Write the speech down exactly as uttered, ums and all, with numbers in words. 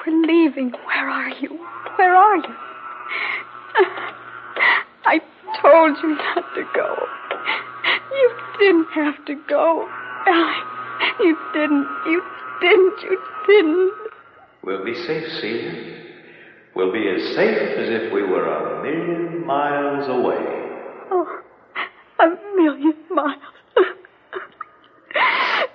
We're leaving. Where are you? Where are you? I told you not to go. You didn't have to go. Ellie, you didn't. You didn't. You didn't. We'll be safe, Celia. We'll be as safe as if we were a million miles away.